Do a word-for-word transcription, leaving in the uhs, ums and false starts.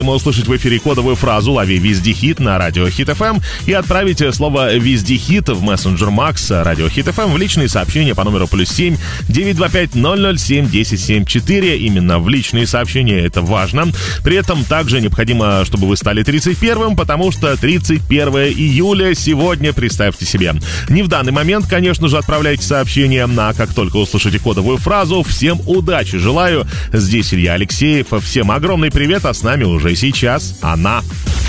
услышать в эфире кодовую фразу «Лови Вездехит» на радио Хит эф эм и отправить слово «Вездехит» в мессенджер Макс радио Хит эф эм в личные сообщения по номеру плюс семь девятьсот двадцать пять ноль ноль семь десять семьдесят четыре. Именно в личные сообщения, это важно. При этом также необходимо, чтобы вы стали тридцать первым, потому что тридцать первое июля сегодня, представьте себе. Не в данный момент, конечно же, отправляйте сообщения, а как только услышите кодовую фразу. Всем удачи желаю. Здесь Илья Алексеев. Всем огромный привет, а с нами уже сейчас она.